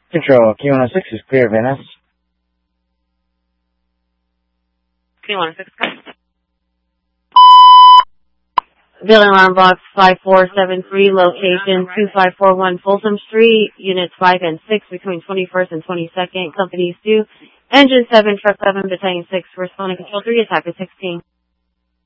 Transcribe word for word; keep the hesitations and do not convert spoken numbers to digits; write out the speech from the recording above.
Control, Q one oh six is clear, Venice. Q one oh six, Building alarm box five four seven three, location two five four one Folsom Street, units five and six between twenty-first and twenty-second, companies two, engine seven, truck seven, battalion six, responding control three, attacker sixteen.